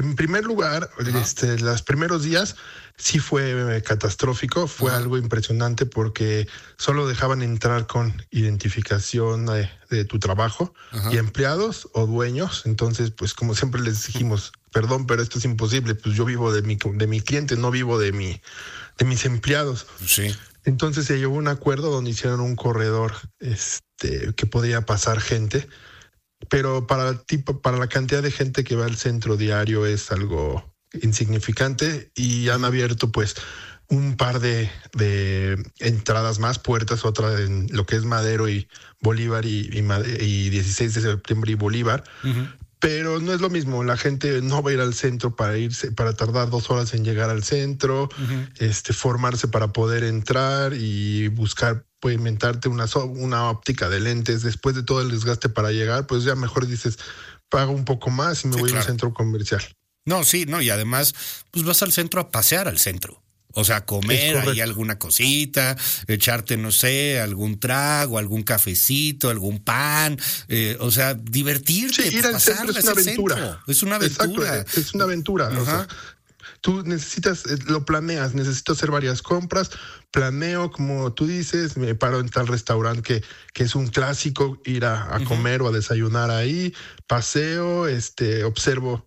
En primer lugar, los primeros días sí fue catastrófico, fue algo impresionante porque solo dejaban entrar con identificación de tu trabajo y empleados o dueños. Entonces, pues como siempre les dijimos, perdón, pero esto es imposible, pues yo vivo de mi cliente, no vivo de mis empleados. Sí. Entonces se llegó a un acuerdo donde hicieron un corredor que podía pasar gente. Pero para la cantidad de gente que va al centro diario es algo insignificante y han abierto pues un par de entradas más, puertas, otra en lo que es Madero y Bolívar y 16 de septiembre y Bolívar. Pero no es lo mismo, la gente no va a ir al centro para tardar 2 horas en llegar al centro, formarse para poder entrar y buscar, pues inventarte una óptica de lentes. Después de todo el desgaste para llegar, pues ya mejor dices, pago un poco más y me voy a un centro comercial. No, sí, no, y además, pues vas al centro a pasear al centro. O sea, comer ahí alguna cosita, echarte, no sé, algún trago, algún cafecito, algún pan, o sea, divertirte. Sí, ir al centro es una aventura. Es una aventura. Exacto, es una aventura. O sea, tú lo planeas, necesito hacer varias compras, planeo, como tú dices, me paro en tal restaurante que es un clásico, ir a comer o a desayunar ahí, paseo, observo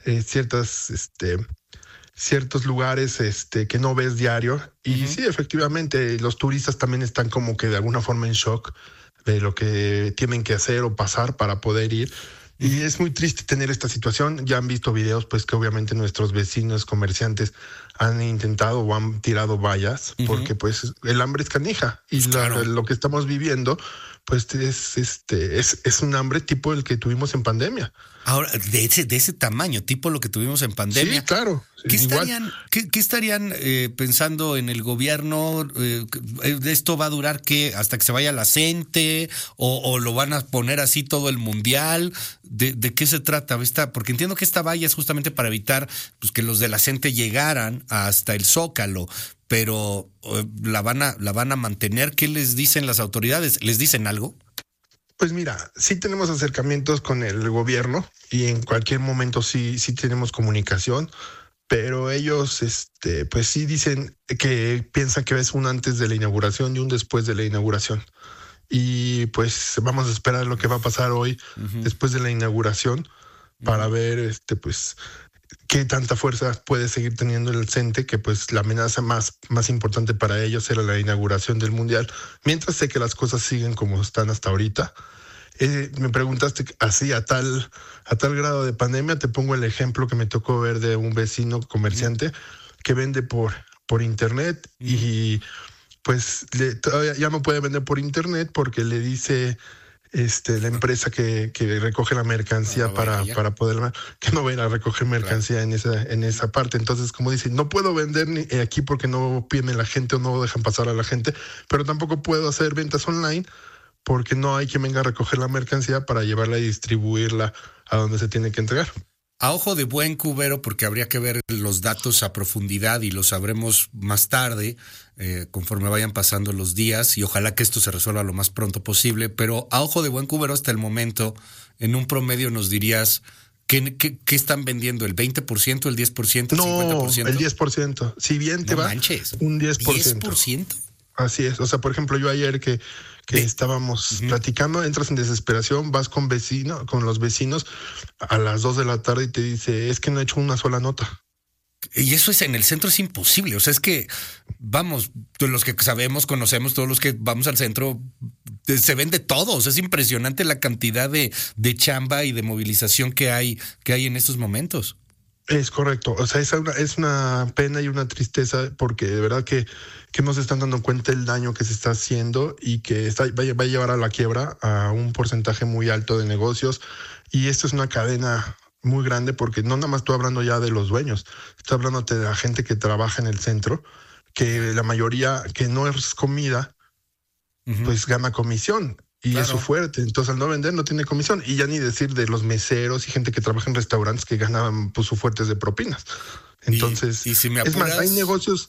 ciertos lugares que no ves diario. Y sí, efectivamente, los turistas también están como que de alguna forma en shock de lo que tienen que hacer o pasar para poder ir. Y es muy triste tener esta situación. Ya han visto videos, pues, que obviamente nuestros vecinos comerciantes han intentado o han tirado vallas, porque pues el hambre es canija. Y lo que estamos viviendo, pues es un hambre tipo el que tuvimos en pandemia. Ahora, de ese tamaño, tipo lo que tuvimos en pandemia. Sí, claro. ¿Qué estarían pensando en el gobierno? ¿Esto va a durar hasta que se vaya la gente? ¿O lo van a poner así todo el mundial? ¿De qué se trata? Porque entiendo que esta valla es justamente para evitar pues, que los de la gente llegaran hasta el Zócalo, pero la van a mantener. ¿Qué les dicen las autoridades? ¿Les dicen algo? Pues mira, sí tenemos acercamientos con el gobierno y en cualquier momento sí tenemos comunicación, pero ellos pues sí dicen que piensan que es un antes de la inauguración y un después de la inauguración. Y pues vamos a esperar lo que va a pasar hoy después de la inauguración para ver pues qué tanta fuerza puede seguir teniendo el CENTE, que pues la amenaza más importante para ellos era la inauguración del Mundial. Mientras sé que las cosas siguen como están hasta ahorita. Me preguntaste así a tal grado de pandemia. Te pongo el ejemplo que me tocó ver de un vecino comerciante que vende por internet y pues todavía ya no puede vender por internet porque le dice la empresa que recoge la mercancía para poder, que no va a ir a recoger mercancía en esa parte. Entonces, como dice, no puedo vender aquí porque no piden la gente o no dejan pasar a la gente, pero tampoco puedo hacer ventas online porque no hay quien venga a recoger la mercancía para llevarla y distribuirla a donde se tiene que entregar. A ojo de buen cubero, porque habría que ver los datos a profundidad y lo sabremos más tarde, conforme vayan pasando los días, y ojalá que esto se resuelva lo más pronto posible, pero a ojo de buen cubero hasta el momento, en un promedio nos dirías, ¿qué están vendiendo? ¿El 20%, el 10%, el 50%? No, el 10%. Si bien te va, manches, un 10%. ¿10%? Así es. O sea, por ejemplo, yo ayer que estábamos platicando, entras en desesperación, vas con los vecinos a las 2 de la tarde y te dice, es que no he hecho una sola nota. Y eso en el centro es imposible. O sea, es que, vamos, los que sabemos, conocemos, todos los que vamos al centro, se vende todo. O sea, es impresionante la cantidad de chamba y de movilización que hay en estos momentos. Es correcto. O sea, es una pena y una tristeza porque de verdad que no se están dando cuenta del daño que se está haciendo y que va a llevar a la quiebra a un porcentaje muy alto de negocios. Y esto es una cadena muy grande porque no nada más estoy hablando ya de los dueños, estoy hablando de la gente que trabaja en el centro, que la mayoría que no es comida, pues gana comisión. Y es su fuerte. Entonces, al no vender, no tiene comisión. Y ya ni decir de los meseros y gente que trabaja en restaurantes que ganan pues, su fuertes de propinas. Entonces, y si me apuras, es más, hay negocios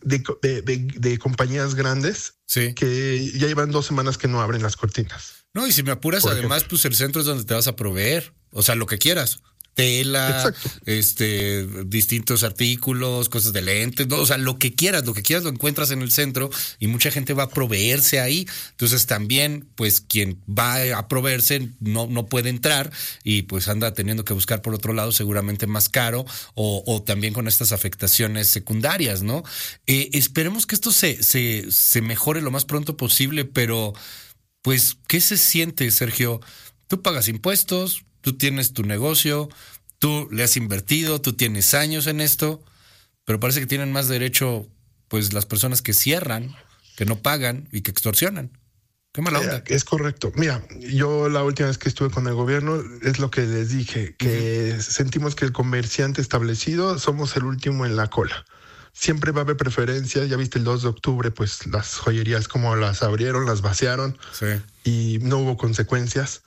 de compañías grandes que ya llevan 2 semanas que no abren las cortinas. No, y si me apuras, además, pues el centro es donde te vas a proveer. O sea, lo que quieras. tela, distintos artículos, cosas de lentes, ¿no? O sea, lo que quieras lo encuentras en el centro y mucha gente va a proveerse ahí. Entonces también, pues quien va a proveerse no puede entrar y pues anda teniendo que buscar por otro lado, seguramente más caro o también con estas afectaciones secundarias, ¿no? Esperemos que esto se mejore lo más pronto posible, pero pues, ¿qué se siente, Sergio? Tú pagas impuestos, tú tienes tu negocio, tú le has invertido, tú tienes años en esto, pero parece que tienen más derecho pues las personas que cierran, que no pagan y que extorsionan. Qué mala onda. Es correcto. Mira, yo la última vez que estuve con el gobierno es lo que les dije, que sentimos que el comerciante establecido somos el último en la cola. Siempre va a haber preferencia. Ya viste el 2 de octubre, pues las joyerías como las abrieron, las vaciaron y no hubo consecuencias.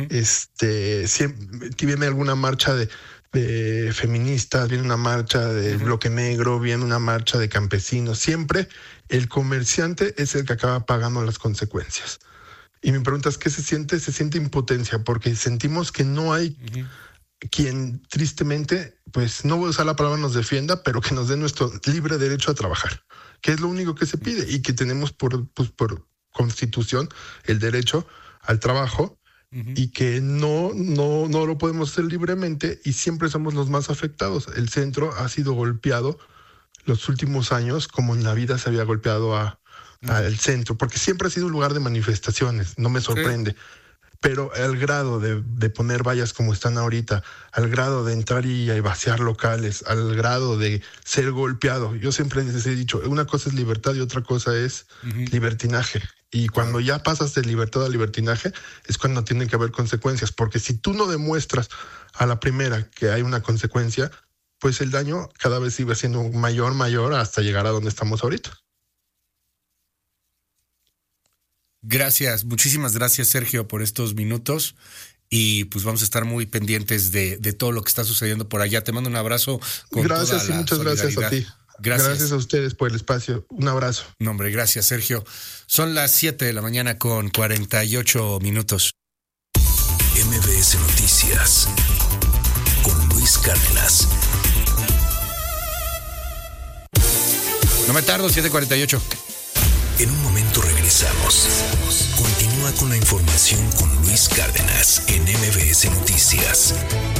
Siempre viene alguna marcha de feministas, viene una marcha de bloque negro, viene una marcha de campesinos. Siempre el comerciante es el que acaba pagando las consecuencias. Y mi pregunta es, ¿qué se siente? Se siente impotencia porque sentimos que no hay quien tristemente, pues no voy a usar la palabra nos defienda, pero que nos dé nuestro libre derecho a trabajar, que es lo único que se pide y que tenemos por constitución el derecho al trabajo y que no lo podemos hacer libremente y siempre somos los más afectados. El centro ha sido golpeado los últimos años como en la vida se había golpeado al centro, porque siempre ha sido un lugar de manifestaciones, no me sorprende. Sí. Pero al grado de poner vallas como están ahorita, al grado de entrar y vaciar locales, al grado de ser golpeado. Yo siempre les he dicho, una cosa es libertad y otra cosa es libertinaje. Y cuando ya pasas de libertad a libertinaje es cuando tienen que haber consecuencias. Porque si tú no demuestras a la primera que hay una consecuencia, pues el daño cada vez sigue siendo mayor hasta llegar a donde estamos ahorita. Gracias, muchísimas gracias, Sergio, por estos minutos y pues vamos a estar muy pendientes de todo lo que está sucediendo por allá. Te mando un abrazo con gracias toda y muchas gracias a ti. Gracias a ustedes por el espacio. Un abrazo. No, hombre, gracias, Sergio. Son las 7 de la mañana con 48 minutos. MBS Noticias con Luis Cárdenas. No me tardo, 7:48. En un momento regresamos. Continúa con la información con Luis Cárdenas en MBS Noticias.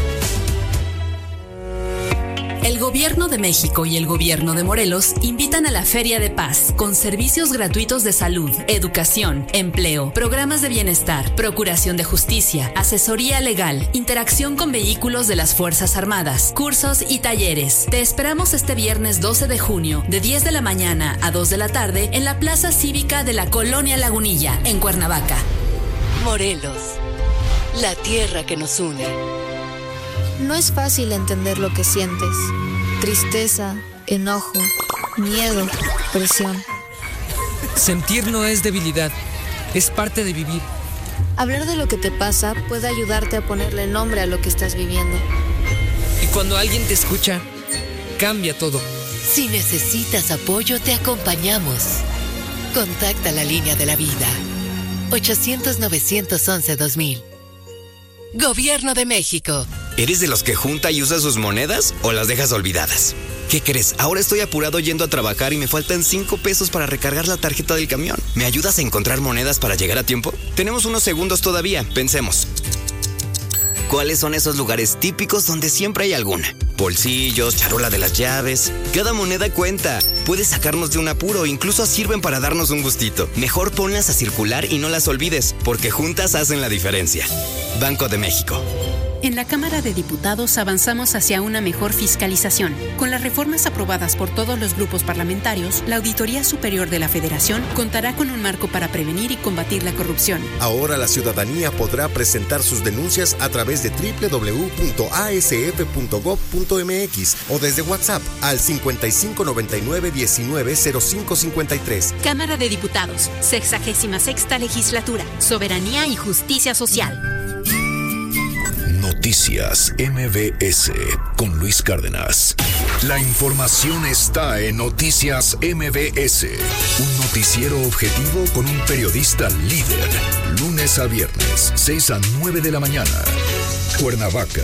El Gobierno de México y el Gobierno de Morelos invitan a la Feria de Paz con servicios gratuitos de salud, educación, empleo, programas de bienestar, procuración de justicia, asesoría legal, interacción con vehículos de las Fuerzas Armadas, cursos y talleres. Te esperamos este viernes 12 de junio de 10 de la mañana a 2 de la tarde en la Plaza Cívica de la Colonia Lagunilla, en Cuernavaca. Morelos, la tierra que nos une. No es fácil entender lo que sientes. Tristeza, enojo, miedo, presión. Sentir no es debilidad, es parte de vivir. Hablar de lo que te pasa puede ayudarte a ponerle nombre a lo que estás viviendo. Y cuando alguien te escucha, cambia todo. Si necesitas apoyo, te acompañamos. Contacta la línea de la vida. 800-911-2000. Gobierno de México. ¿Eres de los que junta y usa sus monedas o las dejas olvidadas? ¿Qué crees? Ahora estoy apurado yendo a trabajar y me faltan 5 pesos para recargar la tarjeta del camión. ¿Me ayudas a encontrar monedas para llegar a tiempo? Tenemos unos segundos todavía, pensemos. ¿Cuáles son esos lugares típicos donde siempre hay alguna? Bolsillos, charola de las llaves. Cada moneda cuenta. Puede sacarnos de un apuro, incluso sirven para darnos un gustito. Mejor ponlas a circular y no las olvides, porque juntas hacen la diferencia. Banco de México. En la Cámara de Diputados avanzamos hacia una mejor fiscalización. Con las reformas aprobadas por todos los grupos parlamentarios, la Auditoría Superior de la Federación contará con un marco para prevenir y combatir la corrupción. Ahora la ciudadanía podrá presentar sus denuncias a través de www.asf.gov.mx o desde WhatsApp al 5599-190553. Cámara de Diputados, 66ª Legislatura, Soberanía y Justicia Social. Noticias MBS con Luis Cárdenas. La información está en Noticias MBS. Un noticiero objetivo con un periodista líder. Lunes a viernes, 6 a 9 de la mañana. Cuernavaca,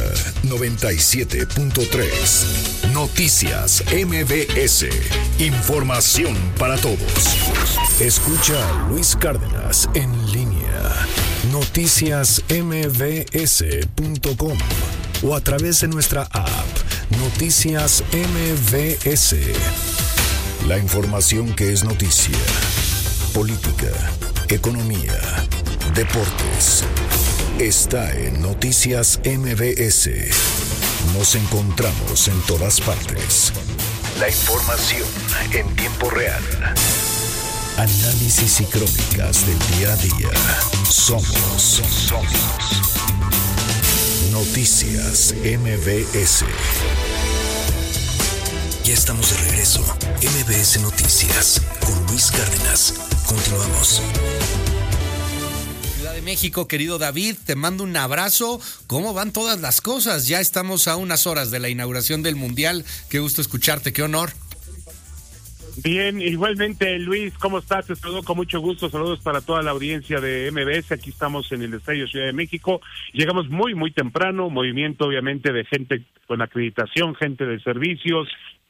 97.3. Noticias MBS. Información para todos. Escucha a Luis Cárdenas en línea. Noticiasmbs.com o a través de nuestra app Noticias MBS. La información que es noticia. Política, economía, deportes. Está en Noticias MBS. Nos encontramos en todas partes. La información en tiempo real. Análisis y crónicas del día a día. Somos Noticias MBS. Ya estamos de regreso. MBS Noticias con Luis Cárdenas. Continuamos. Ciudad de México, querido David, te mando un abrazo. ¿Cómo van todas las cosas? Ya estamos a unas horas de la inauguración del Mundial. Qué gusto escucharte, qué honor. Bien, igualmente Luis, ¿cómo estás? Te saludo con mucho gusto, saludos para toda la audiencia de MBS, aquí estamos en el Estadio Ciudad de México, llegamos muy temprano, movimiento obviamente de gente con acreditación, gente de servicios,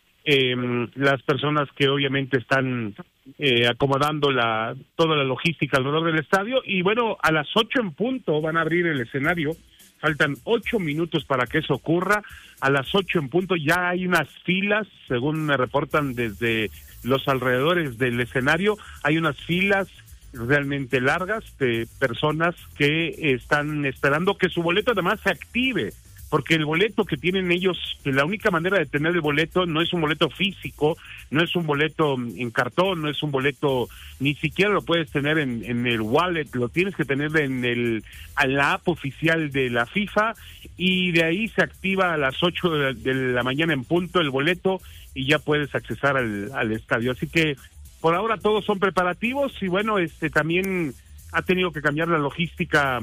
las personas que obviamente están acomodando toda la logística alrededor del estadio, y bueno, a las 8 en punto van a abrir el escenario. Faltan 8 minutos para que eso ocurra. A las 8 en punto ya hay unas filas, según me reportan desde los alrededores del escenario, hay unas filas realmente largas de personas que están esperando que su boleto además se active, porque el boleto que tienen ellos, que la única manera de tener el boleto no es un boleto físico, no es un boleto en cartón, no es un boleto, ni siquiera lo puedes tener en el wallet, lo tienes que tener en la app oficial de la FIFA, y de ahí se activa a las 8 de la mañana en punto el boleto y ya puedes accesar al estadio. Así que por ahora todos son preparativos, y bueno, también ha tenido que cambiar la logística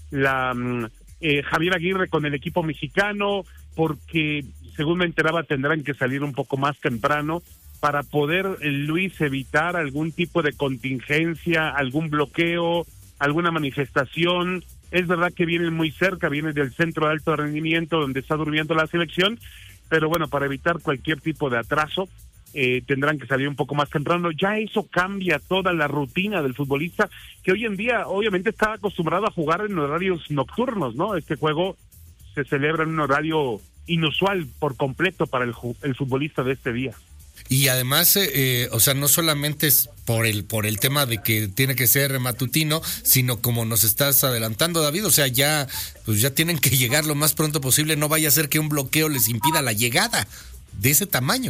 Javier Aguirre con el equipo mexicano, porque según me enteraba tendrán que salir un poco más temprano para poder, Luis, evitar algún tipo de contingencia, algún bloqueo, alguna manifestación. Es verdad que vienen muy cerca, vienen del centro de alto rendimiento donde está durmiendo la selección, pero bueno, para evitar cualquier tipo de atraso, tendrán que salir un poco más temprano. Ya eso cambia toda la rutina del futbolista, que hoy en día obviamente está acostumbrado a jugar en horarios nocturnos, ¿no? Este juego se celebra en un horario inusual por completo para el futbolista de este día. Y además, o sea, no solamente es por el tema de que tiene que ser matutino, sino como nos estás adelantando, David, o sea, ya tienen que llegar lo más pronto posible, no vaya a ser que un bloqueo les impida la llegada de ese tamaño.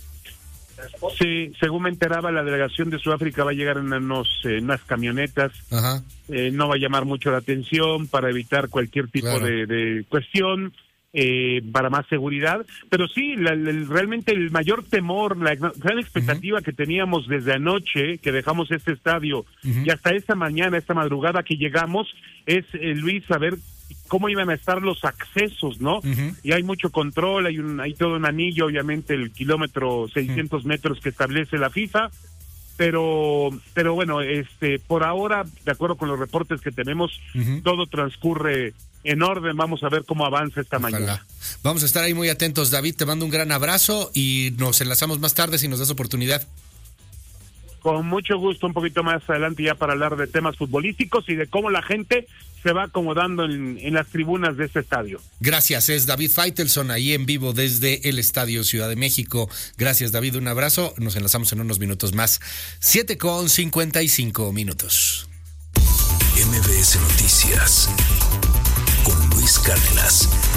Sí, según me enteraba, la delegación de Sudáfrica va a llegar en unas camionetas. Ajá. No va a llamar mucho la atención para evitar cualquier tipo de cuestión, para más seguridad. Pero sí, realmente el mayor temor, la gran expectativa que teníamos desde anoche, que dejamos este estadio, y hasta esta mañana, esta madrugada que llegamos, es, Luis, saber cómo iban a estar los accesos, ¿no? Y hay mucho control, hay todo un anillo, obviamente el kilómetro 600 metros que establece la FIFA, pero bueno, por ahora, de acuerdo con los reportes que tenemos, todo transcurre en orden. Vamos a ver cómo avanza esta mañana. Vamos a estar ahí muy atentos, David, te mando un gran abrazo y nos enlazamos más tarde si nos das oportunidad. Con mucho gusto, un poquito más adelante ya para hablar de temas futbolísticos y de cómo la gente se va acomodando en las tribunas de este estadio. Gracias, es David Faitelson ahí en vivo desde el Estadio Ciudad de México. Gracias, David, un abrazo. Nos enlazamos en unos minutos más. 7:55 MBS Noticias con Luis Cárdenas.